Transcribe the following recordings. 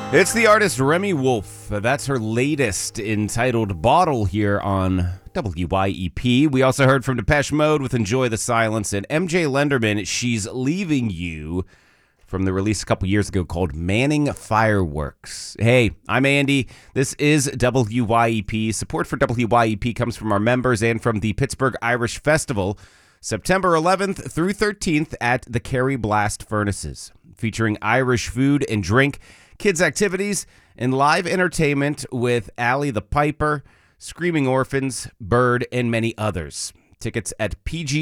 It's the artist Remy Wolf. That's her latest, entitled Bottle, here on WYEP. We also heard from Depeche Mode with Enjoy the Silence, and MJ Lenderman, She's Leaving You, from the release a couple years ago called Manning Fireworks. Hey, I'm Andy. This is WYEP. Support for WYEP comes from our members and from the Pittsburgh Irish Festival, September 11th through 13th at the Kerry Blast Furnaces, featuring Irish food and drink, kids' activities, and live entertainment with Allie the Piper, Screaming Orphans, Bird, and many others. Tickets at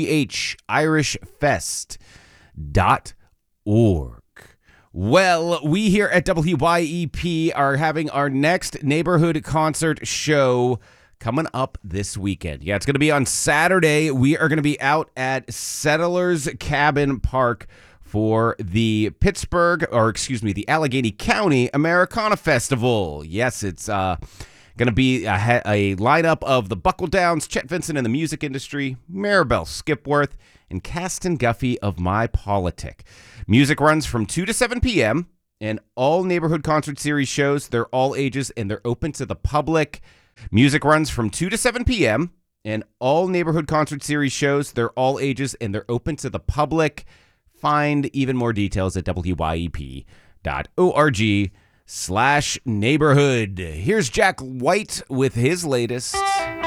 pghirishfest.org. Well, we here at WYEP are having our next neighborhood concert show coming up this weekend. Yeah, it's going to be on Saturday. We are going to be out at Settlers Cabin Park for the the Allegheny County Americana Festival. Yes, it's going to be a lineup of the Buckle Downs, Chet Vincent and the Music Industry, Maribel Skipworth, and Caston Guffey of My Politic. Music runs from 2 to 7 p.m., and all Neighborhood Concert Series shows, they're all ages, and they're open to the public. Music runs from 2 to 7 p.m., and all Neighborhood Concert Series shows, they're all ages, and they're open to the public. Find even more details at wyep.org/neighborhood. Here's Jack White with his latest.